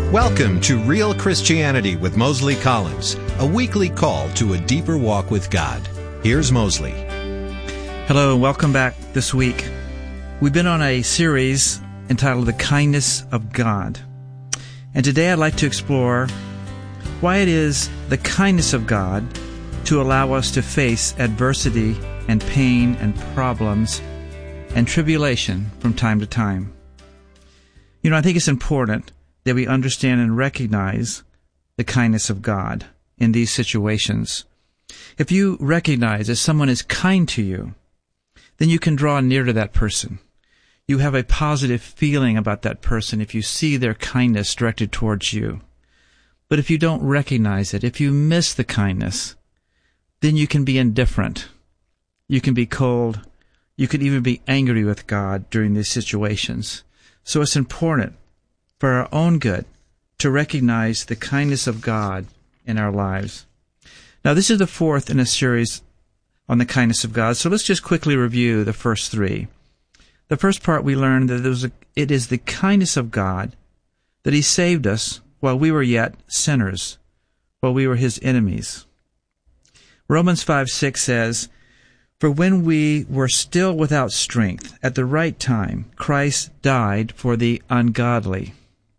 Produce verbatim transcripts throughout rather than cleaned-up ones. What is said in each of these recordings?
Welcome to Real Christianity with Mosley Collins, a weekly call to a deeper walk with God. Here's Mosley. Hello, and welcome back this week. We've been on a series entitled The Kindness of God. And today I'd like to explore why it is the kindness of God to allow us to face adversity and pain and problems and tribulation from time to time. You know, I think it's important that we understand and recognize the kindness of God in these situations. If you recognize that someone is kind to you, then you can draw near to that person. You have a positive feeling about that person if you see their kindness directed towards you. But if you don't recognize it, if you miss the kindness, then you can be indifferent. You can be cold. You could even be angry with God during these situations. So it's important for our own good to recognize the kindness of God in our lives. Now, this is the fourth in a series on the kindness of God, so let's just quickly review the first three. The first part, we learned that it, was a, it is the kindness of God that He saved us while we were yet sinners, while we were His enemies. Romans five six says, "For when we were still without strength, at the right time, Christ died for the ungodly."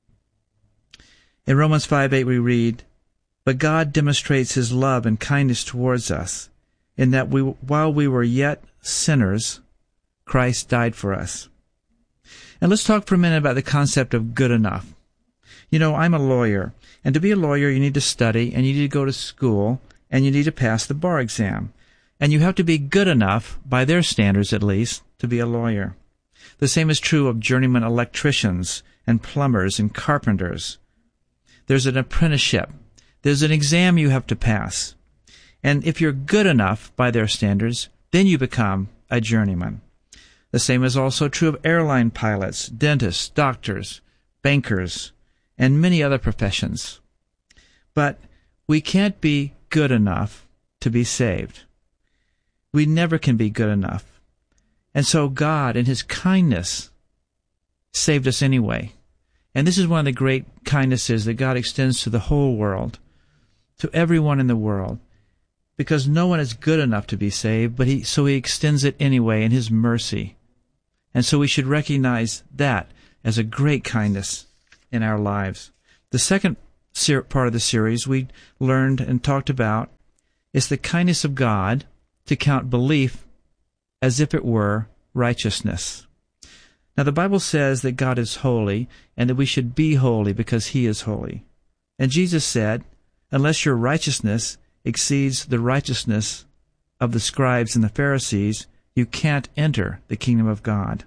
In Romans five eight we read, "But God demonstrates His love and kindness towards us, in that we, while we were yet sinners, Christ died for us." And let's talk for a minute about the concept of good enough. You know, I'm a lawyer, and to be a lawyer you need to study, and you need to go to school, and you need to pass the bar exam. And you have to be good enough, by their standards at least, to be a lawyer. The same is true of journeyman electricians and plumbers and carpenters. There's an apprenticeship. There's an exam you have to pass. And if you're good enough by their standards, then you become a journeyman. The same is also true of airline pilots, dentists, doctors, bankers, and many other professions. But we can't be good enough to be saved. We never can be good enough. And so God, in His kindness, saved us anyway. And this is one of the great kindnesses that God extends to the whole world, to everyone in the world, because no one is good enough to be saved, but he, so He extends it anyway in His mercy. And so we should recognize that as a great kindness in our lives. The second ser- part of the series we learned and talked about is the kindness of God to count belief as if it were righteousness. Now, the Bible says that God is holy and that we should be holy because He is holy. And Jesus said, unless your righteousness exceeds the righteousness of the scribes and the Pharisees, you can't enter the kingdom of God.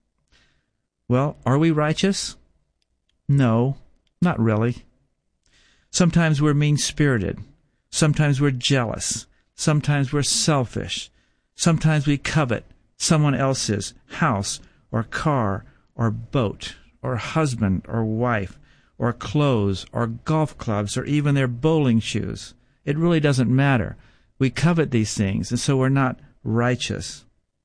Well, are we righteous? No, not really. Sometimes we're mean-spirited. Sometimes we're jealous. Sometimes we're selfish. Sometimes we covet someone else's house or car or boat or husband or wife or clothes or golf clubs or even their bowling shoes. It really doesn't matter. We covet these things, and so we're not righteous.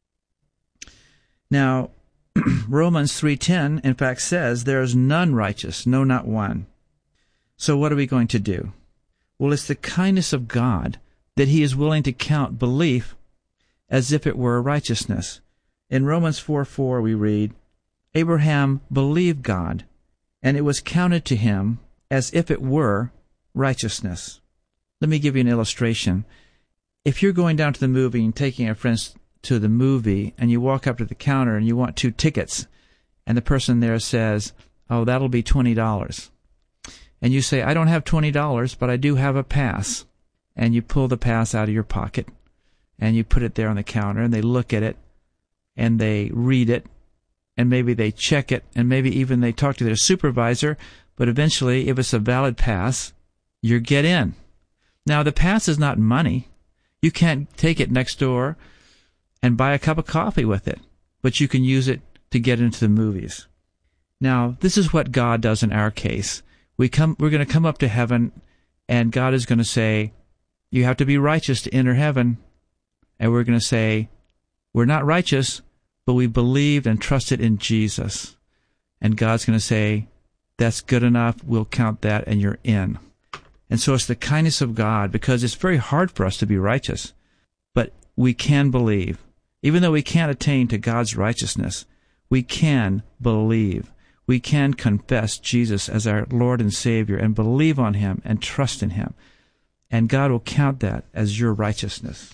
Now, Romans three ten, in fact, says, "There is none righteous, no, not one." So what are we going to do? Well, it's the kindness of God that He is willing to count belief as if it were righteousness. In Romans four four we read, "Abraham believed God, and it was counted to him as if it were righteousness." Let me give you an illustration. If you're going down to the movie and taking your friends to the movie, and you walk up to the counter and you want two tickets, and the person there says, "Oh, that'll be twenty dollars. And you say, "I don't have twenty dollars, but I do have a pass." And you pull the pass out of your pocket, and you put it there on the counter, and they look at it, and they read it, and maybe they check it, and maybe even they talk to their supervisor, but eventually, if it's a valid pass, you get in. Now, the pass is not money. You can't take it next door and buy a cup of coffee with it, but you can use it to get into the movies. Now, this is what God does in our case. We come, we're going to come up to heaven, and God is going to say, "You have to be righteous to enter heaven." And we're going to say, "We're not righteous, but we believed and trusted in Jesus." And God's going to say, that's good enough. We'll count that, and you're in. And so it's the kindness of God, because it's very hard for us to be righteous. But we can believe. Even though we can't attain to God's righteousness, we can believe. We can confess Jesus as our Lord and Savior and believe on Him and trust in Him. And God will count that as your righteousness.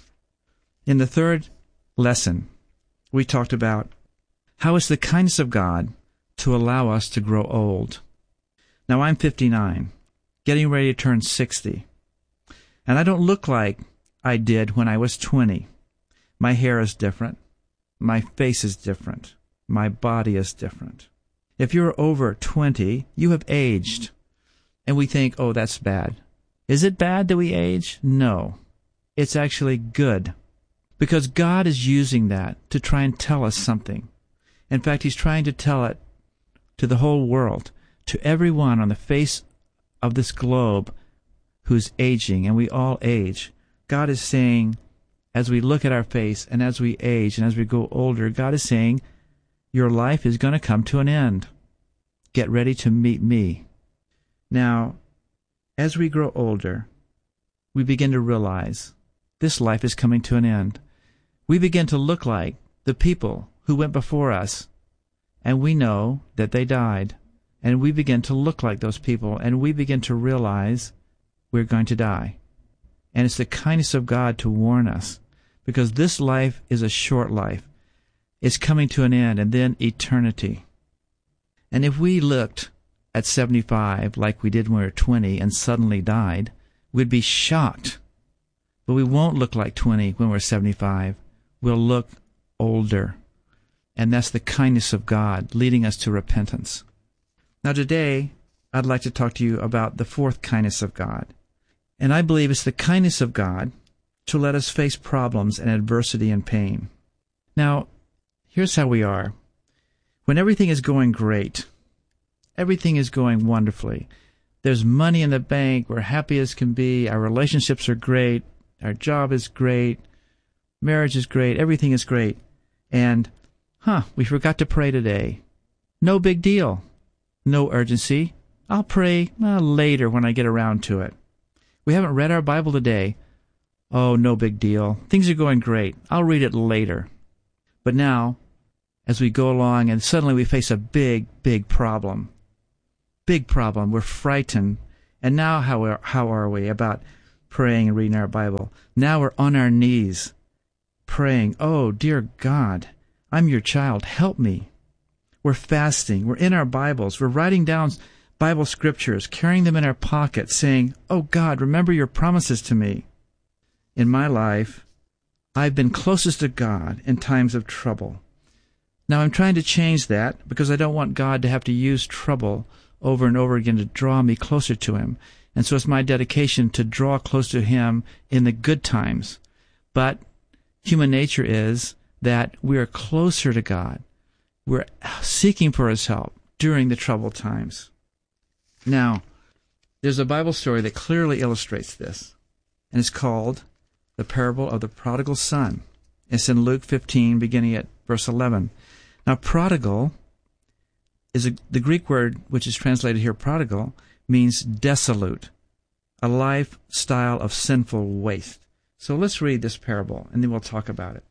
In the third lesson, we talked about how it's the kindness of God to allow us to grow old. Now, I'm fifty-nine, getting ready to turn sixty. And I don't look like I did when I was twenty. My hair is different. My face is different. My body is different. If you're over twenty, you have aged. And we think, oh, that's bad. Is it bad that we age? No. It's actually good. Because God is using that to try and tell us something. In fact, He's trying to tell it to the whole world, to everyone on the face of this globe who's aging, and we all age. God is saying, as we look at our face and as we age and as we grow older, God is saying, your life is going to come to an end. Get ready to meet me. Now, as we grow older, we begin to realize this life is coming to an end. We begin to look like the people who went before us, and we know that they died. And we begin to look like those people, and we begin to realize we're going to die. And it's the kindness of God to warn us, because this life is a short life. It's coming to an end, and then eternity. And if we looked at seventy-five like we did when we were twenty and suddenly died, we'd be shocked. But we won't look like twenty when we're seventy-five. We'll look older. And that's the kindness of God leading us to repentance. Now today, I'd like to talk to you about the fourth kindness of God. And I believe it's the kindness of God to let us face problems and adversity and pain. Now, here's how we are. When everything is going great, everything is going wonderfully, there's money in the bank, we're happy as can be, our relationships are great, our job is great, marriage is great, everything is great, and, huh, we forgot to pray today. No big deal. No urgency. I'll pray uh, later when I get around to it. We haven't read our Bible today. Oh, no big deal. Things are going great. I'll read it later. But now, as we go along and suddenly we face a big, big problem. Big problem. We're frightened. And now how are, how are we about praying and reading our Bible? Now we're on our knees praying, oh, dear God, I'm your child. Help me. We're fasting. We're in our Bibles. We're writing down Bible scriptures, carrying them in our pocket, saying, oh, God, remember your promises to me. In my life, I've been closest to God in times of trouble. Now, I'm trying to change that because I don't want God to have to use trouble over and over again to draw me closer to Him. And so it's my dedication to draw close to Him in the good times. But human nature is that we are closer to God. We're seeking for His help during the troubled times. Now, there's a Bible story that clearly illustrates this, and it's called the parable of the prodigal son. It's in Luke fifteen, beginning at verse eleven. Now, prodigal is a, the Greek word which is translated here, prodigal, means desolate, a lifestyle of sinful waste. So let's read this parable, and then we'll talk about it.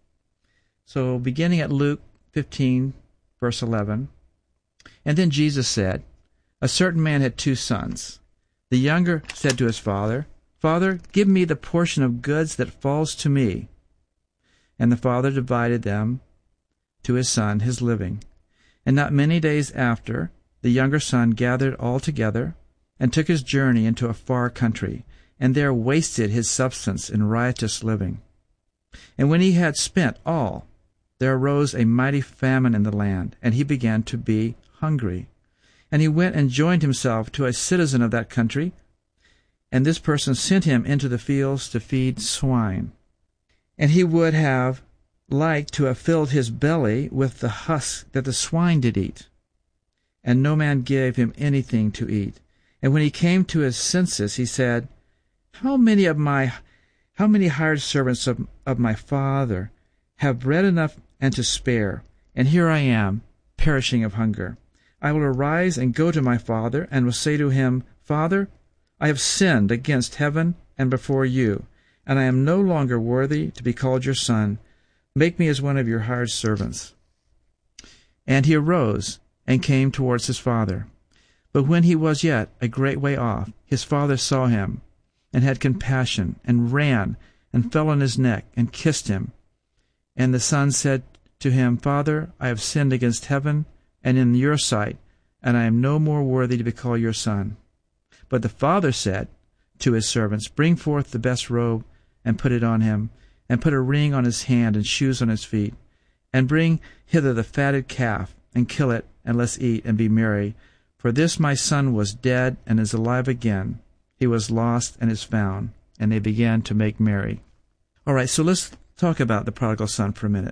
So beginning at Luke fifteen, verse eleven, and then Jesus said, a certain man had two sons. The younger said to his father, Father, give me the portion of goods that falls to me. And the father divided them to his son his living. And not many days after, the younger son gathered all together and took his journey into a far country, and there wasted his substance in riotous living. And when he had spent all, there arose a mighty famine in the land, and he began to be hungry. And he went and joined himself to a citizen of that country, and this person sent him into the fields to feed swine. And he would have liked to have filled his belly with the husk that the swine did eat. And no man gave him anything to eat. And when he came to his senses, he said, How many of my, how many hired servants of, of my father have bread enough and to spare, and here I am, perishing of hunger. I will arise and go to my father, and will say to him, Father, I have sinned against heaven and before you, and I am no longer worthy to be called your son. Make me as one of your hired servants. And he arose and came towards his father. But when he was yet a great way off, his father saw him, and had compassion, and ran, and fell on his neck, and kissed him. And the son said to him, Father, I have sinned against heaven and in your sight, and I am no more worthy to be called your son. But the father said to his servants, Bring forth the best robe, and put it on him, and put a ring on his hand, and shoes on his feet. And bring hither the fatted calf, and kill it, and let's eat, and be merry. For this my son was dead, and is alive again. He was lost, and is found. And they began to make merry. All right, so let's talk about the prodigal son for a minute.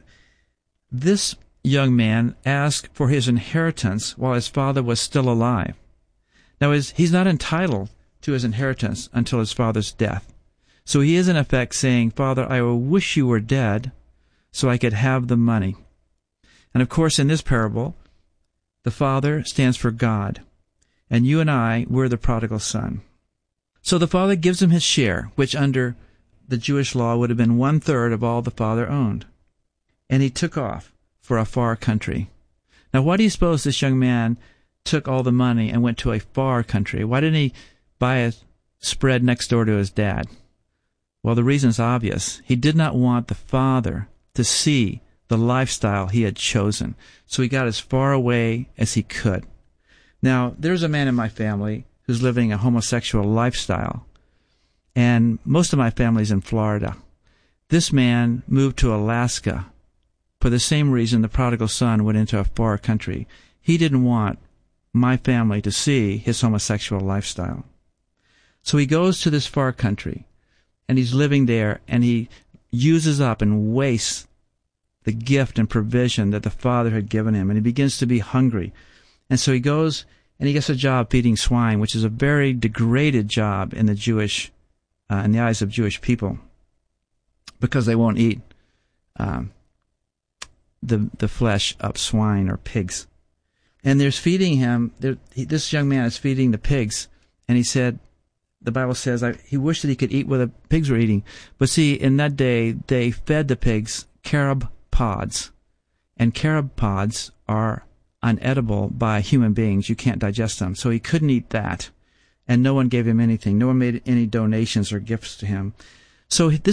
This young man asked for his inheritance while his father was still alive. Now, he's not entitled to his inheritance until his father's death. So he is in effect saying, Father, I wish you were dead so I could have the money. And of course, in this parable, the Father stands for God. And you and I, we're the prodigal son. So the father gives him his share, which under the Jewish law would have been one-third of all the father owned. And he took off for a far country. Now, why do you suppose this young man took all the money and went to a far country? Why didn't he buy a spread next door to his dad? Well, the reason's obvious. He did not want the father to see the lifestyle he had chosen, so he got as far away as he could. Now, there's a man in my family who's living a homosexual lifestyle, and most of my family's in Florida. This man moved to Alaska for the same reason the prodigal son went into a far country. He didn't want my family to see his homosexual lifestyle. So he goes to this far country, and he's living there, and he uses up and wastes the gift and provision that the father had given him, and he begins to be hungry. And so he goes and he gets a job feeding swine, which is a very degraded job in the Jewish, uh, in the eyes of Jewish people, because they won't eat um, the the flesh of swine or pigs. And there's feeding him. He, this young man is feeding the pigs, and he said, the Bible says I, he wished that he could eat what the pigs were eating. But see, in that day, they fed the pigs carob pods, and carob pods are unedible by human beings. You can't digest them. So he couldn't eat that, and no one gave him anything. No one made any donations or gifts to him. So this